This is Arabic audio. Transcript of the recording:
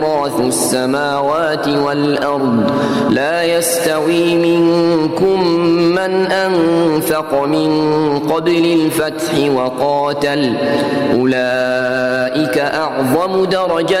ميراث السماوات والأرض لا يستوي منكم من أنفق من قبل الفتح وقاتل أولئك أعظم درجة